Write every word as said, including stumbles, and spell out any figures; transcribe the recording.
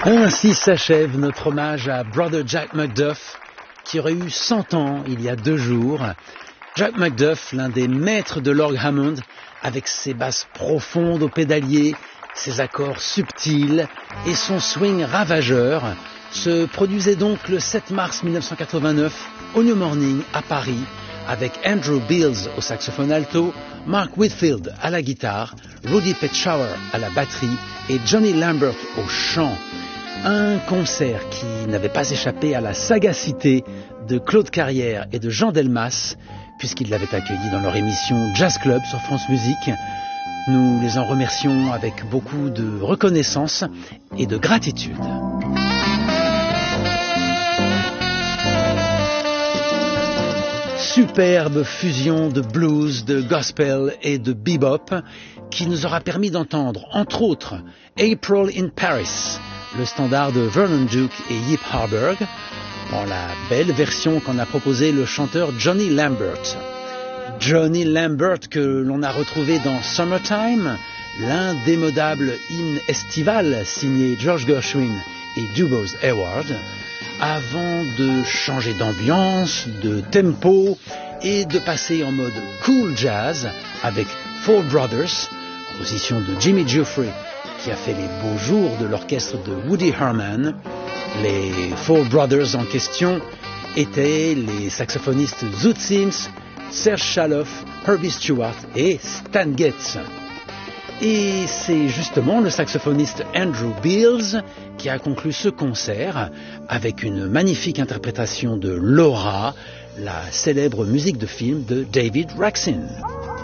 Ainsi s'achève notre hommage à Brother Jack Macduff, qui aurait eu cent ans il y a deux jours. Jack Macduff, l'un des maîtres de l'orgue Hammond, avec ses basses profondes au pédalier, ses accords subtils et son swing ravageur, se produisait donc le sept mars mille neuf cent quatre-vingt-neuf au New Morning à Paris, avec Andrew Beals au saxophone alto, Mark Whitfield à la guitare, Rudy Petschower à la batterie et Johnny Lambert au chant. Un concert qui n'avait pas échappé à la sagacité de Claude Carrière et de Jean Delmas, puisqu'ils l'avaient accueilli dans leur émission Jazz Club sur France Musique. Nous les en remercions avec beaucoup de reconnaissance et de gratitude. Superbe fusion de blues, de gospel et de bebop qui nous aura permis d'entendre, entre autres, April in Paris, le standard de Vernon Duke et Yip Harburg, dans la belle version qu'en a proposé le chanteur Johnny Lambert. Johnny Lambert que l'on a retrouvé dans Summertime, l'indémodable hymne estival signé George Gershwin et Dubose Hayward, avant de changer d'ambiance, de tempo et de passer en mode cool jazz avec Four Brothers, composition de Jimmy Giuffre qui a fait les beaux jours de l'orchestre de Woody Herman. Les Four Brothers en question étaient les saxophonistes Zoot Sims, Serge Chaloff, Herbie Stewart et Stan Getz. Et c'est justement le saxophoniste Andrew Beals qui a conclu ce concert avec une magnifique interprétation de Laura, la célèbre musique de film de David Raksin.